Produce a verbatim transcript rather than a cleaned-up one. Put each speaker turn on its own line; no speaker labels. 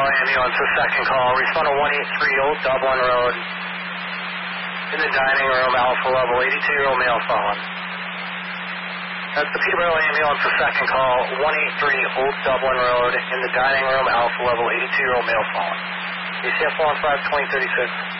ambulance, a second call. Respond to one eight three Old Dublin Road. In the dining room, alpha level, eighty-two-year-old male fallen. That's the Peterborough ambulance, a second call. one eight three Old Dublin Road. In the dining room, alpha level, eighty-two-year-old male fallen. A C F one five twenty thirty-six.